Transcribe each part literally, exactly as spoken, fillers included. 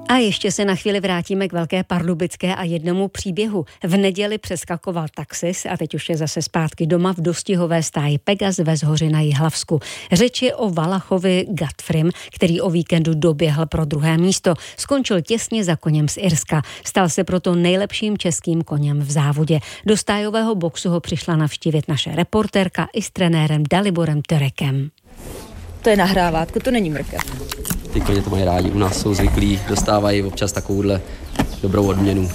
A ještě se na chvíli vrátíme k Velké Pardubické a jednomu příběhu. V neděli přeskakoval taxis a teď už je zase zpátky doma v dostihové stáji Pegas ve Zhoři na Jihlavsku. Řeč je o Valachovi Godfreym, který o víkendu doběhl pro druhé místo. Skončil těsně za koněm z Irska. Stal se proto nejlepším českým koněm v závodě. Do stájového boxu ho přišla navštívit naše reportérka i s trenérem Daliborem Terekem. To je nahrávátko, to není mrkev. Ty koně to mají rádi, u nás jsou zvyklí, dostávají občas takovouhle dobrou odměnu.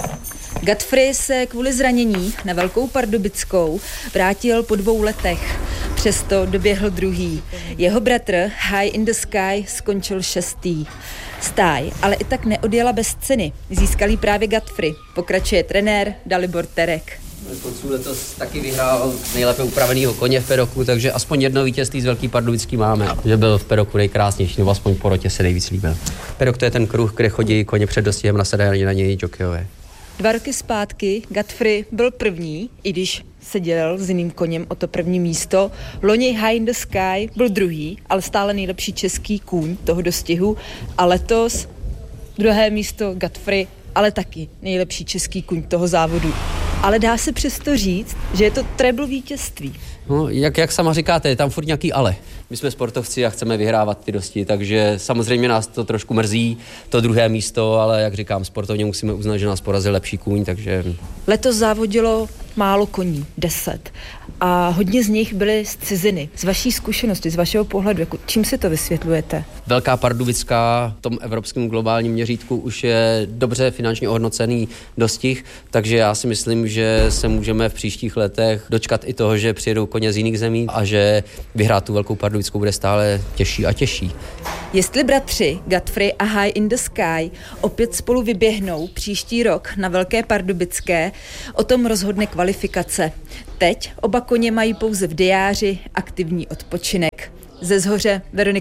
Godfrey se kvůli zranění na Velkou Pardubickou vrátil po dvou letech. Přesto doběhl druhý. Jeho bratr High in the Sky skončil šestý. Stáj ale i tak neodjela bez ceny. Získal jí právě Godfrey. Pokračuje trenér Dalibor Terek. Konců letos taky vyhrál nejlépe upravenýho koně v pedoku, takže aspoň jedno vítězství z Velký Pardubický máme. Že byl v pedoku nejkrásnější, nebo aspoň v porotě se nejvíc líbil. Pedok to je ten kruh, kde chodí koně před dostihem, nasedají na něj jokejové. Dva roky zpátky Godfrey byl první, i když se dělil s jiným koněm o to první místo. Loni High in the Sky byl druhý, ale stále nejlepší český kůň toho dostihu. A letos druhé místo Godfrey, ale taky nejlepší český kůň toho závodu. Ale dá se přesto říct, že je to treble vítězství. No, jak, jak sama říkáte, je tam furt nějaký ale. My jsme sportovci a chceme vyhrávat ty dosti, takže samozřejmě nás to trošku mrzí, to druhé místo, ale jak říkám, sportovně musíme uznat, že nás porazil lepší kůň, takže... Letos závodilo málo koní, deset. A hodně z nich byly z ciziny. Z vaší zkušenosti, z vašeho pohledu, jako čím si to vysvětlujete? Velká Pardubická v tom evropském globálním měřítku už je dobře finančně ohodnocený dostih, takže já si myslím, že se můžeme v příštích letech dočkat i toho, že přijedou koně z jiných zemí a že vyhrát tu Velkou Pardubickou bude stále těžší a těžší. Jestli bratři Godfrey a High in the Sky opět spolu vyběhnou příští rok na Velké Pardubické, o tom rozhodne kvalifikace. Teď oba koně mají pouze v diáři aktivní odpočinek. Ze Zhoře Veronika